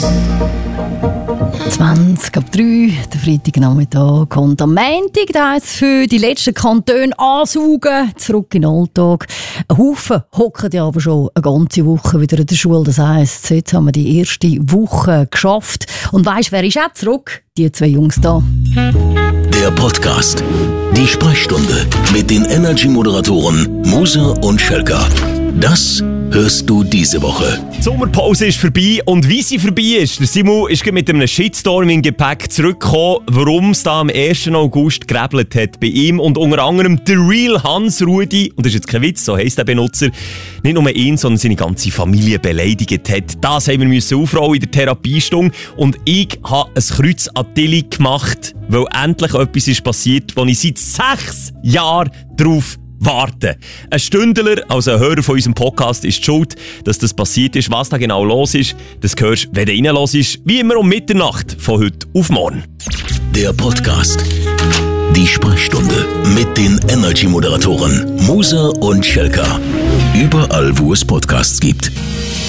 20:03, der Freitagnachmittag. Und am Montag, da heisst es für die letzten Kantone ansaugen, zurück in den Alltag. Ein Haufen hocken ja aber schon eine ganze Woche wieder in der Schule. Das heisst, jetzt haben wir die erste Woche geschafft. Und weisst, wer ist auch zurück? Die zwei Jungs da. Der Podcast. Die Sprechstunde mit den Energy-Moderatoren Musa und Schelka. Das hörst du diese Woche. Die Sommerpause ist vorbei und wie sie vorbei ist, der Simon ist mit einem Shitstorm im Gepäck zurückgekommen, warum es da am 1. August gerebelt hat bei ihm und unter anderem der Real Hans Rudi, und das ist jetzt kein Witz, so heisst der Benutzer, nicht nur ihn, sondern seine ganze Familie beleidigt hat. Das haben wir aufrollen in der Therapiestunde und ich habe ein Kreuz an Tilly gemacht, weil endlich etwas ist passiert, wo ich seit 6 Jahren drauf warten. Ein Stündler, also ein Hörer von unserem Podcast, ist schuld, dass das passiert ist. Was da genau los ist, das hörst du, wenn du reinhörst, wie immer um Mitternacht von heute auf morgen. Der Podcast. Die Sprechstunde mit den Energy-Moderatoren Musa und Schelka. Überall, wo es Podcasts gibt.